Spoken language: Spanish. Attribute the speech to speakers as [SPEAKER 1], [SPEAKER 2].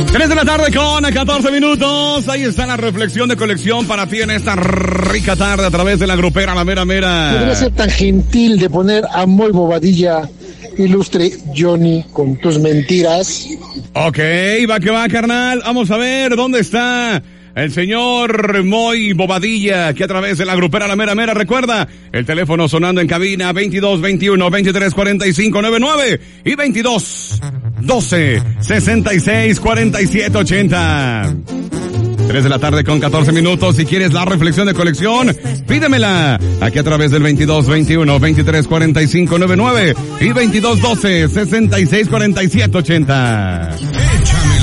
[SPEAKER 1] 3 de la tarde con 14 minutos. Ahí está la reflexión de colección para ti en esta rica tarde a través de la grupera La Mera Mera.
[SPEAKER 2] Podría ser tan gentil de poner a Moy Bobadilla, ilustre Johnny, con tus mentiras.
[SPEAKER 1] Ok, va que va, carnal. Vamos a ver dónde está el señor Moy Bobadilla, que a través de la grupera La Mera Mera, recuerda, el teléfono sonando en cabina 22 21 23 45 99 y 22 12 66 47 80. 3 de la tarde con 14 minutos. Si quieres la reflexión de colección, pídemela aquí a través del 22 21 23 45 99 y 22 12 66 47 80.